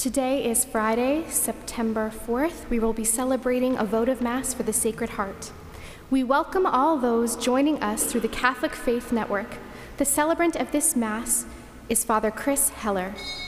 Today is Friday, September 4th. We will be celebrating a votive Mass for the Sacred Heart. We welcome all those joining us through the Catholic Faith Network. The celebrant of this Mass is Father Chris Heller.